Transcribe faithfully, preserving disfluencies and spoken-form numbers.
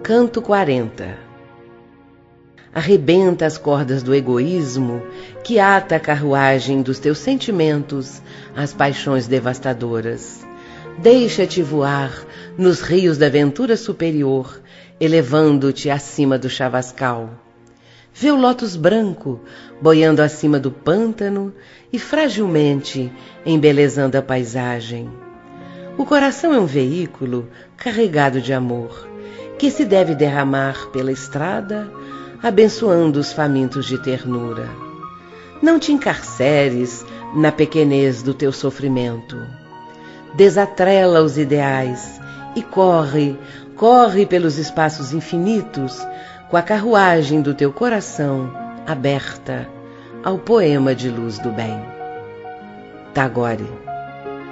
Canto quarenta. Arrebenta as cordas do egoísmo que ata a carruagem dos teus sentimentos às paixões devastadoras. Deixa-te voar nos rios da ventura superior, elevando-te acima do chavascal. Vê o lótus branco boiando acima do pântano e fragilmente embelezando a paisagem. O coração é um veículo carregado de amor, que se deve derramar pela estrada, abençoando os famintos de ternura. Não te encarceres na pequenez do teu sofrimento. Desatrela os ideais e corre, corre pelos espaços infinitos com a carruagem do teu coração aberta ao poema de luz do bem. Tagore.